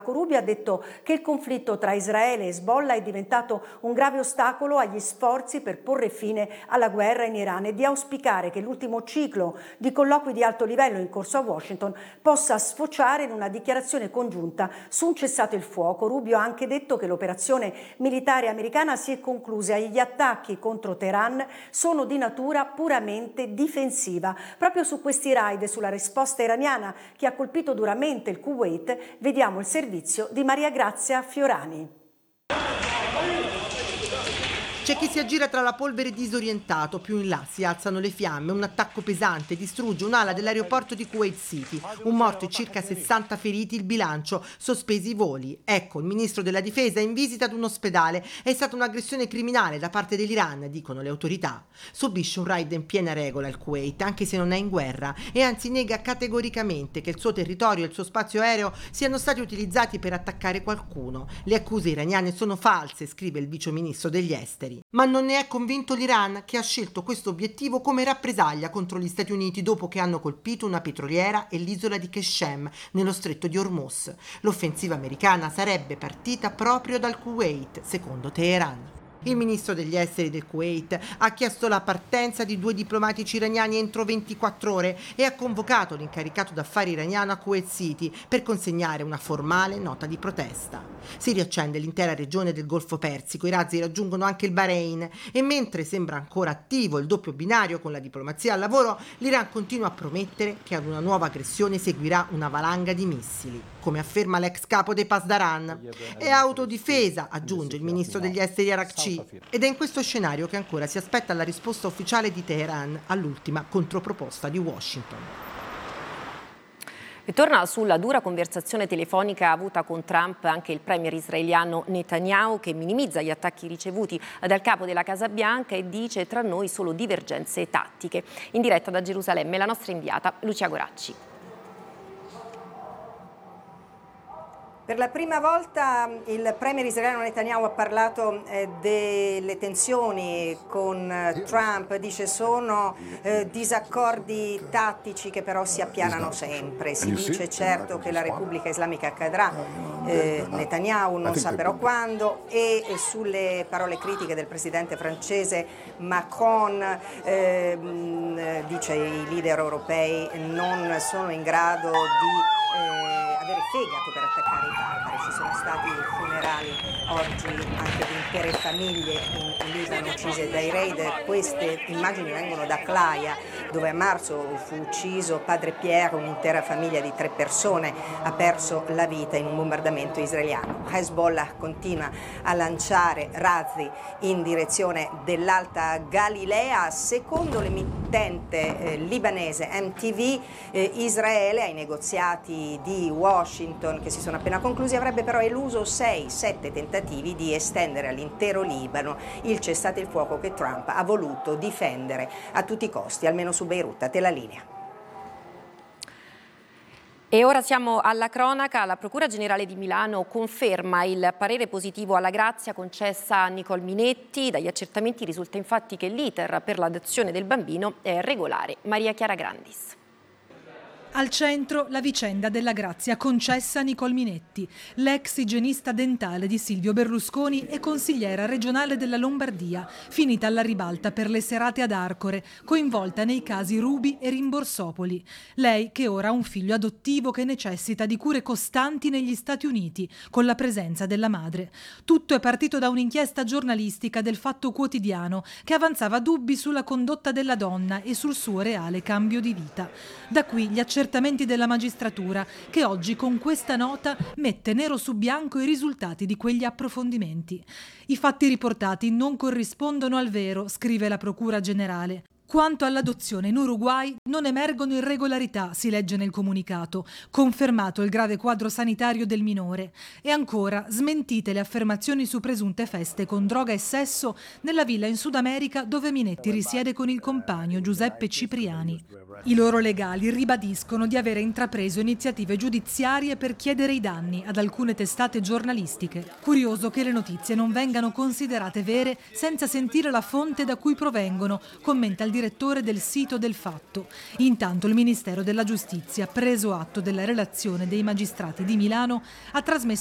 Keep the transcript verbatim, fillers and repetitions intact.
Rubio ha detto che il conflitto tra Israele e Hezbollah è diventato un grave ostacolo agli sforzi per porre fine alla guerra in Iran e di auspicare che l'ultimo ciclo di colloqui di alto livello in corso a Washington possa sfociare in una dichiarazione congiunta su un cessate il fuoco. Rubio ha anche detto che l'operazione militare americana si è conclusa e gli attacchi contro Teheran sono di natura puramente difensiva. Proprio su questi raid e sulla risposta iraniana che ha colpito duramente il Kuwait, vediamo il servizio di Maria Grazia Fiorani. C'è chi si aggira tra la polvere disorientato, più in là si alzano le fiamme, un attacco pesante distrugge un'ala dell'aeroporto di Kuwait City, un morto e circa sessanta feriti il bilancio, sospesi i voli. Ecco, il ministro della difesa è in visita ad un ospedale, è stata un'aggressione criminale da parte dell'Iran, dicono le autorità. Subisce un raid in piena regola il Kuwait, anche se non è in guerra, e anzi nega categoricamente che il suo territorio e il suo spazio aereo siano stati utilizzati per attaccare qualcuno. Le accuse iraniane sono false, scrive il vice ministro degli esteri. Ma non ne è convinto l'Iran, che ha scelto questo obiettivo come rappresaglia contro gli Stati Uniti dopo che hanno colpito una petroliera e l'isola di Qeshem nello stretto di Hormuz. L'offensiva americana sarebbe partita proprio dal Kuwait, secondo Teheran. Il ministro degli esteri del Kuwait ha chiesto la partenza di due diplomatici iraniani entro ventiquattro ore e ha convocato l'incaricato d'affari iraniano a Kuwait City per consegnare una formale nota di protesta. Si riaccende l'intera regione del Golfo Persico, i razzi raggiungono anche il Bahrain e mentre sembra ancora attivo il doppio binario con la diplomazia al lavoro, l'Iran continua a promettere che ad una nuova aggressione seguirà una valanga di missili, come afferma l'ex capo dei Pasdaran. È autodifesa, aggiunge il ministro degli esteri Arakci. Ed è in questo scenario che ancora si aspetta la risposta ufficiale di Teheran all'ultima controproposta di Washington. E torna sulla dura conversazione telefonica avuta con Trump anche il premier israeliano Netanyahu, che minimizza gli attacchi ricevuti dal capo della Casa Bianca e dice: tra noi solo divergenze tattiche. In diretta da Gerusalemme la nostra inviata Lucia Goracci. Per la prima volta il premier israeliano Netanyahu ha parlato eh, delle tensioni con eh, Trump, dice sono eh, disaccordi tattici che però si appianano sempre. Si dice certo che la Repubblica Islamica cadrà, eh, Netanyahu non sa però quando, e eh, sulle parole critiche del presidente francese Macron eh, mh, dice i leader europei non sono in grado di Eh, avere fegato per attaccare i barbari. Ci sono stati funerali oggi anche di intere famiglie in Libano uccise dai raid. Queste immagini vengono da Claia, dove a marzo fu ucciso padre Pierre, un'intera famiglia di tre persone ha perso la vita in un bombardamento israeliano. Hezbollah continua a lanciare razzi in direzione dell'Alta Galilea. Secondo l'emittente eh, libanese M T V, eh, Israele ai negoziati di Washington che si sono appena conclusi avrebbe però eluso sei sette tentativi di estendere all'intero Libano il cessate il fuoco che Trump ha voluto difendere a tutti i costi, almeno su Beirut. A te la linea. E ora siamo alla cronaca. La Procura Generale di Milano conferma il parere positivo alla grazia concessa a Nicole Minetti. Dagli accertamenti risulta infatti che l'iter per l'adozione del bambino è regolare. Maria Chiara Grandis. Al centro la vicenda della grazia concessa a Nicole Minetti, l'ex igienista dentale di Silvio Berlusconi e consigliera regionale della Lombardia, finita alla ribalta per le serate ad Arcore, coinvolta nei casi Ruby e Rimborsopoli. Lei che ora ha un figlio adottivo che necessita di cure costanti negli Stati Uniti, con la presenza della madre. Tutto è partito da un'inchiesta giornalistica del Fatto Quotidiano che avanzava dubbi sulla condotta della donna e sul suo reale cambio di vita. Da qui gli accertamenti della magistratura, che oggi con questa nota mette nero su bianco i risultati di quegli approfondimenti. I fatti riportati non corrispondono al vero, scrive la Procura Generale. Quanto all'adozione in Uruguay non emergono irregolarità, si legge nel comunicato, confermato il grave quadro sanitario del minore. E ancora, smentite le affermazioni su presunte feste con droga e sesso nella villa in Sud America dove Minetti risiede con il compagno Giuseppe Cipriani. I loro legali ribadiscono di avere intrapreso iniziative giudiziarie per chiedere i danni ad alcune testate giornalistiche. Curioso che le notizie non vengano considerate vere senza sentire la fonte da cui provengono, commenta il direttore direttore del sito del fatto. Intanto il Ministero della Giustizia, preso atto della relazione dei magistrati di Milano, ha trasmesso